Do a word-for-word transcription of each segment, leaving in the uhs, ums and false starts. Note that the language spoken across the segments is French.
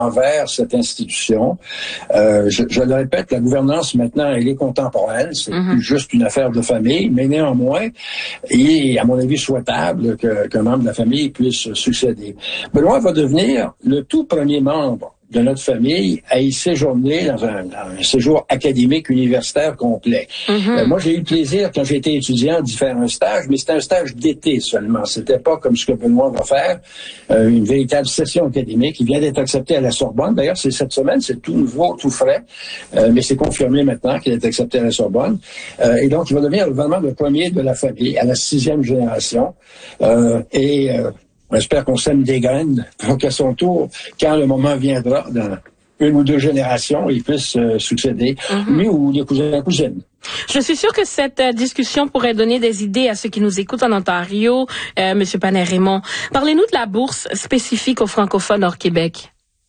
envers cette institution. Euh, je, je le répète, la gouvernance maintenant, elle est contemporaine. C'est mm-hmm. plus juste une affaire de famille, mais néanmoins, il est, à mon avis, souhaitable que, qu'un membre de la famille puisse succéder. Benoît va devenir le tout premier membre de notre famille à y séjourner dans un, dans un séjour académique universitaire complet. Mm-hmm. Euh, moi, j'ai eu le plaisir, quand j'étais étudiant, d'y faire un stage, mais c'était un stage d'été seulement. C'était pas comme ce que Benoît va faire, euh, une véritable session académique. Il vient d'être accepté à la Sorbonne. D'ailleurs, c'est cette semaine, c'est tout nouveau, tout frais, euh, mais c'est confirmé maintenant qu'il est accepté à la Sorbonne. Euh, et donc, il va devenir vraiment le premier de la famille, à la sixième génération. Euh, et... Euh, J'espère qu'on sème des graines pour qu'à son tour, quand le moment viendra, dans une ou deux générations, il puisse euh, succéder, mm-hmm. lui ou les cousins et cousines. Je suis sûre que cette euh, discussion pourrait donner des idées à ceux qui nous écoutent en Ontario. Euh, Monsieur Panay-Raymond, parlez-nous de la bourse spécifique aux francophones hors Québec.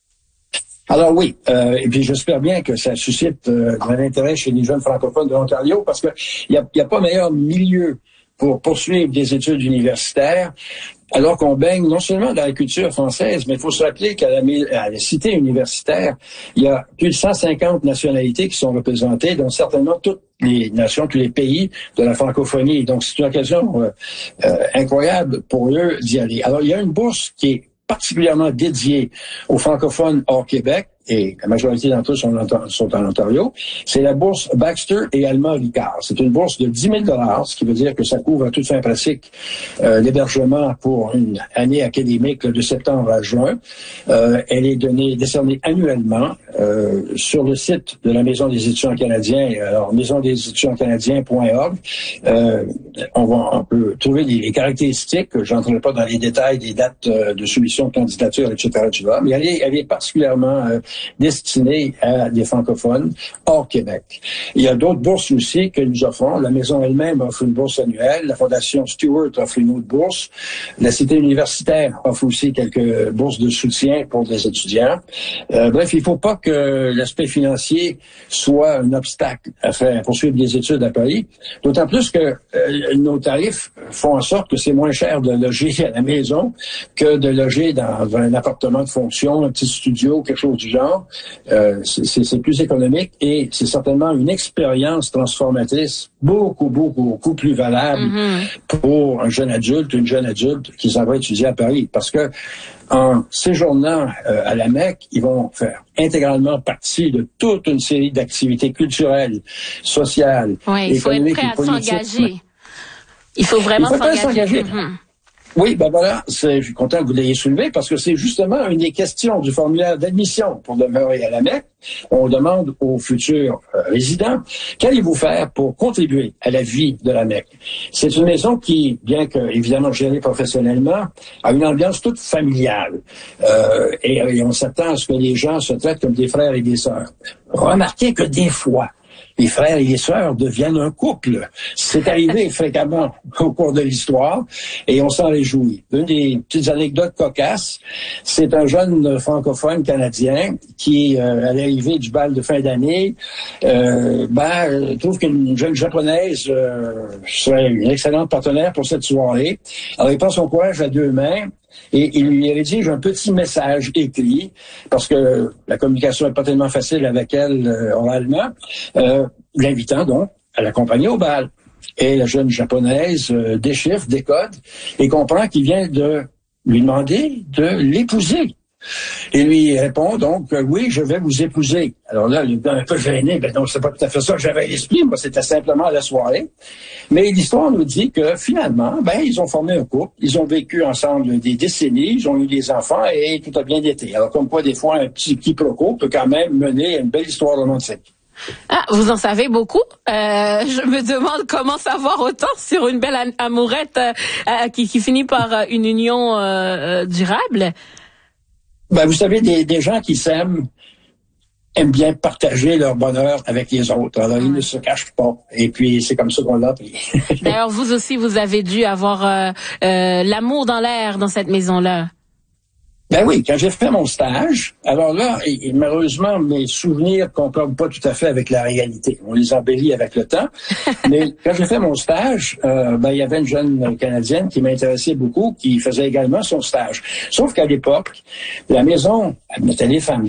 Alors oui, euh, et puis j'espère bien que ça suscite euh, de l'intérêt chez les jeunes francophones de l'Ontario, parce que il y a, y a pas meilleur milieu pour poursuivre des études universitaires, alors qu'on baigne non seulement dans la culture française, mais il faut se rappeler qu'à la, à la cité universitaire, il y a plus de cent cinquante nationalités qui sont représentées, dont certainement toutes les nations, tous les pays de la francophonie. Donc, c'est une occasion euh, euh, incroyable pour eux d'y aller. Alors, il y a une bourse qui est particulièrement dédiée aux francophones hors Québec, et la majorité d'entre eux sont, sont en Ontario, c'est la bourse Baxter et Alma Ricard. C'est une bourse de dix mille dollars, ce qui veut dire que ça couvre à toute fin pratique euh, l'hébergement pour une année académique là, de septembre à juin. Euh, elle est donnée, décernée annuellement euh, sur le site de la Maison des étudiants canadiens, alors maison des étudiants canadiens point org. Euh, on, va, on peut trouver les, les caractéristiques, je n'entrerai pas dans les détails des dates euh, de soumission de candidature, et cetera, et cetera, mais elle est, elle est particulièrement euh, destinée à des francophones hors Québec. Il y a d'autres bourses aussi que nous offrons. La maison elle-même offre une bourse annuelle. La Fondation Stewart offre une autre bourse. La Cité universitaire offre aussi quelques bourses de soutien pour des étudiants. Euh, bref, il ne faut pas que l'aspect financier soit un obstacle à faire à poursuivre des études à Paris. D'autant plus que euh, nos tarifs font en sorte que c'est moins cher de loger à la maison que de loger dans un appartement de fonction, un petit studio, quelque chose du genre. Euh, c'est, c'est plus économique et c'est certainement une expérience transformatrice beaucoup, beaucoup, beaucoup plus valable mm-hmm. pour un jeune adulte, une jeune adulte qui s'en va étudier à Paris. Parce que en séjournant euh, à la Mecque, ils vont faire intégralement partie de toute une série d'activités culturelles, sociales, oui, il faut être prêt à s'engager. Il faut vraiment il faut s'engager. s'engager. Mm-hmm. Oui, ben voilà, c'est, je suis content que vous l'ayez soulevé parce que c'est justement une des questions du formulaire d'admission pour demeurer à la Mecque. On demande aux futurs euh, résidents, qu'allez-vous faire pour contribuer à la vie de la Mecque? C'est une maison qui, bien que évidemment gérée professionnellement, a une ambiance toute familiale. Euh, et, et on s'attend à ce que les gens se traitent comme des frères et des sœurs. Remarquez que des fois, les frères et les sœurs deviennent un couple. C'est arrivé fréquemment au cours de l'histoire et on s'en réjouit. Une des petites anecdotes cocasses, c'est un jeune francophone canadien qui, euh, à l'arrivée du bal de fin d'année, euh, ben, trouve qu'une jeune japonaise euh, serait une excellente partenaire pour cette soirée. Alors il prend son courage à deux mains et il lui rédige un petit message écrit, parce que la communication n'est pas tellement facile avec elle euh, oralement, euh, l'invitant donc à l'accompagner au bal. Et la jeune japonaise euh, déchiffre, décode, et comprend qu'il vient de lui demander de l'épouser. Et lui répond donc, euh, oui, je vais vous épouser. Alors là, il est un peu gêné, ben non, c'est pas tout à fait ça que j'avais à l'esprit, moi c'était simplement la soirée. Mais l'histoire nous dit que finalement, ben ils ont formé un couple, ils ont vécu ensemble des décennies, ils ont eu des enfants et tout a bien été. Alors comme quoi, des fois, un petit quiproquo peut quand même mener à une belle histoire romantique. Ah, vous en savez beaucoup. Euh, je me demande comment savoir autant sur une belle am- amourette euh, euh, qui, qui finit par euh, une union euh, euh, durable. Ben, vous savez, des, des gens qui s'aiment aiment bien partager leur bonheur avec les autres. Alors, mmh. ils ne se cachent pas. Et puis, c'est comme ça qu'on l'a appris. D'ailleurs, vous aussi, vous avez dû avoir euh, euh, l'amour dans l'air dans cette maison-là. Ben oui, quand j'ai fait mon stage, alors là, et, et malheureusement, mes souvenirs ne concordent pas tout à fait avec la réalité. On les embellit avec le temps. Mais quand j'ai fait mon stage, euh, ben il y avait une jeune Canadienne qui m'intéressait beaucoup, qui faisait également son stage. Sauf qu'à l'époque, la maison, elle mettait les femmes